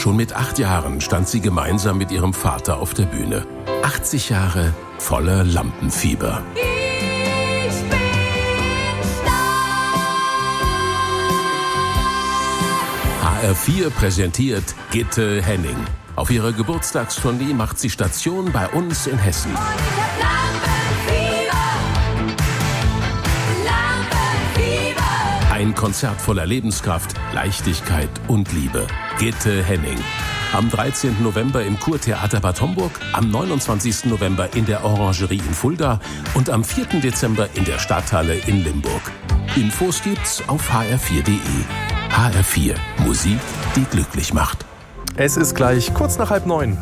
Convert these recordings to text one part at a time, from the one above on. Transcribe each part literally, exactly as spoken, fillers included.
Schon mit acht Jahren stand sie gemeinsam mit ihrem Vater auf der Bühne. achtzig Jahre voller Lampenfieber. Ich bin stark. H R vier präsentiert Gitte Henning. Auf ihrer Geburtstagstournee macht sie Station bei uns in Hessen. Und ich hab Lampenfieber. Lampenfieber. Ein Konzert voller Lebenskraft, Leichtigkeit und Liebe. Gitte Henning. Am dreizehnten November im Kurtheater Bad Homburg, am neunundzwanzigsten November in der Orangerie in Fulda und am vierten Dezember in der Stadthalle in Limburg. Infos gibt's auf h r vier punkt d e. H R vier. Musik, die glücklich macht. Es ist gleich kurz nach halb neun.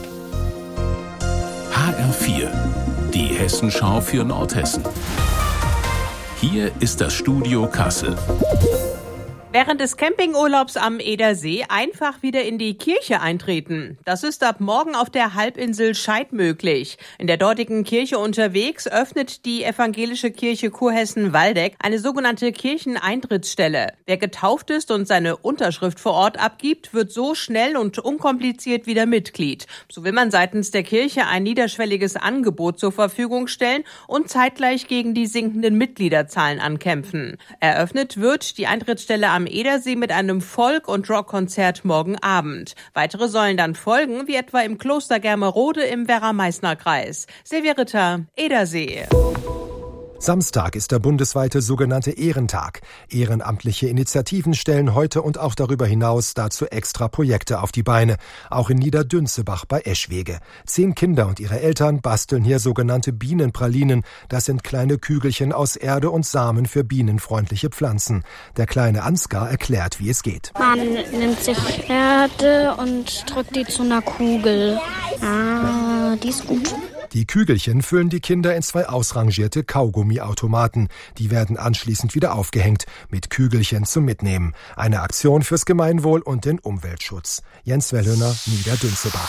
H R vier. Die Hessenschau für Nordhessen. Hier ist das Studio Kassel. Während des Campingurlaubs am Edersee einfach wieder in die Kirche eintreten. Das ist ab morgen auf der Halbinsel Scheid möglich. In der dortigen Kirche unterwegs öffnet die evangelische Kirche Kurhessen-Waldeck eine sogenannte Kircheneintrittsstelle. Wer getauft ist und seine Unterschrift vor Ort abgibt, wird so schnell und unkompliziert wieder Mitglied. So will man seitens der Kirche ein niederschwelliges Angebot zur Verfügung stellen und zeitgleich gegen die sinkenden Mitgliederzahlen ankämpfen. Eröffnet wird die Eintrittsstelle am am Edersee mit einem Folk- und Rockkonzert morgen Abend. Weitere sollen dann folgen, wie etwa im Kloster Germerode im Werra-Meißner-Kreis. Silvia Ritter, Edersee. Samstag ist der bundesweite sogenannte Ehrentag. Ehrenamtliche Initiativen stellen heute und auch darüber hinaus dazu extra Projekte auf die Beine. Auch in Niederdünzebach bei Eschwege. Zehn Kinder und ihre Eltern basteln hier sogenannte Bienenpralinen. Das sind kleine Kügelchen aus Erde und Samen für bienenfreundliche Pflanzen. Der kleine Ansgar erklärt, wie es geht. Man nimmt sich Erde und drückt die zu einer Kugel. Ah, die ist gut. Die Kügelchen füllen die Kinder in zwei ausrangierte Kaugummiautomaten. Die werden anschließend wieder aufgehängt, mit Kügelchen zum Mitnehmen. Eine Aktion fürs Gemeinwohl und den Umweltschutz. Jens Wellhöner, Niederdünzebach.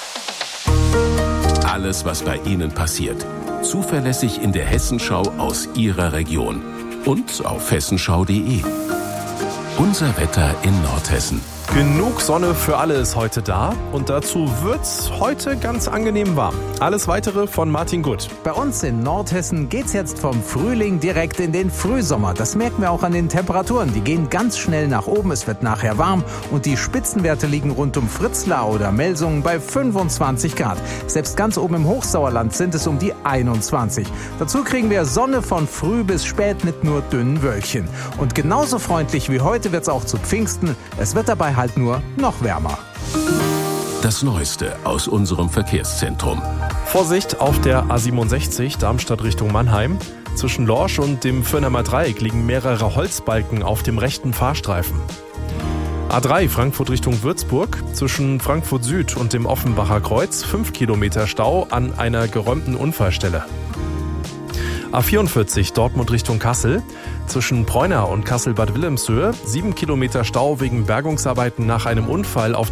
Alles, was bei Ihnen passiert. Zuverlässig in der Hessenschau aus Ihrer Region. Und auf hessenschau punkt de. Unser Wetter in Nordhessen. Genug Sonne für alle ist heute da und dazu wird's heute ganz angenehm warm. Alles Weitere von Martin Gutt. Bei uns in Nordhessen geht's jetzt vom Frühling direkt in den Frühsommer. Das merken wir auch an den Temperaturen. Die gehen ganz schnell nach oben. Es wird nachher warm und die Spitzenwerte liegen rund um Fritzlar oder Melsungen bei fünfundzwanzig Grad. Selbst ganz oben im Hochsauerland sind es um die einundzwanzig. Dazu kriegen wir Sonne von früh bis spät mit nur dünnen Wölkchen. Und genauso freundlich wie heute wird's auch zu Pfingsten. Es wird dabei halt nur noch wärmer. Das Neueste aus unserem Verkehrszentrum. Vorsicht auf der A siebenundsechzig, Darmstadt Richtung Mannheim. Zwischen Lorsch und dem Fürnheimer Dreieck liegen mehrere Holzbalken auf dem rechten Fahrstreifen. A drei, Frankfurt Richtung Würzburg. Zwischen Frankfurt Süd und dem Offenbacher Kreuz fünf Kilometer Stau an einer geräumten Unfallstelle. A vierundvierzig, Dortmund Richtung Kassel. Zwischen Preuna und Kassel-Bad Wilhelmshöhe sieben Kilometer Stau wegen Bergungsarbeiten nach einem Unfall auf